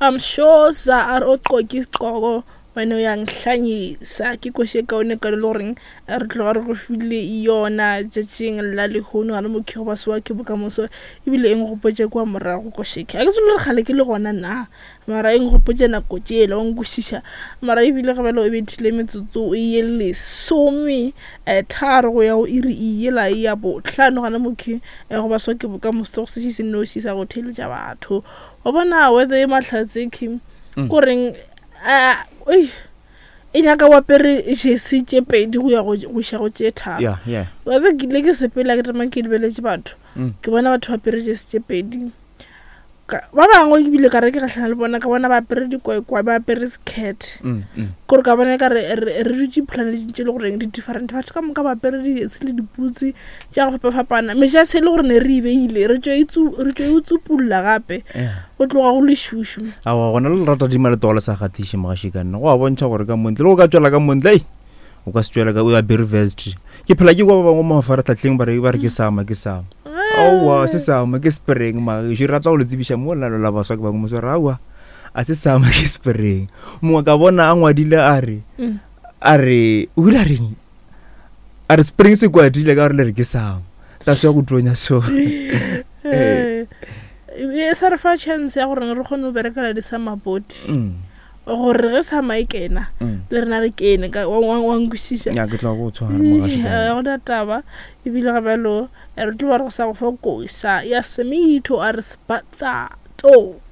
I'm sure za are oqoki qogo wena yang hlanyisa ke go sheka one ka le reng re tlo re go file yona jetseng la le hono ga mo ke go baswa ke bokamoso ebile eng go potse kwa morago go sheka ke tsole re khale ke le gona na mara eng go potse na go tshela o ngusisha mara ebile ga belo e bethile metsotso e yele somi tharo go ya o iri yela ya bo tlhano ga mo ke go baswa ke bokamoso go se se no se sa go thele ja batho o bona whether e mahlatse kim go reng oi inyaka wa pere jesi tše pedi go ya go sha go tše tharo wa se ke le ke sepela ke tama ke dibeletse batho ke bona batho ba pere jesi tše pedi ba bangwe ke bile ka re ke gahlana le bona ka bona ba pere dikwa ba pere skirt gore ka bona ka re dutse plan le tše le gore di different batho ka moka ba pere di tsile diputsi tša go fapana me ja se le gore ne re ibeile re tšwe utsupulla gape go tloga go le shushu awa gona le rata di male tola sa gatiše magashikana go a bontšha gore ka montle le go ka tswela ka montle o ka se tswela ka o a berry vest ke phela ke go ba bangwe mafaratlhatlheng ba re ke sama awa se sama ke spring ma je rata go le tsebisha mo la la baswa ke bangwe mo sora awa a se sama ke spring mo ka bona a ngwadile a re o ile a re spring se kwadile ka re le ke sama ta se go tlonya so e sa re fa chance ya gore re kgone go berekela di sama body gore ge sa maikena le rena re kene ka wa ngusisa ya ke tla go tshwara mo ga ga taba e bile ga belo re tlo ba re sa go fokosa ya semito a re spatsa to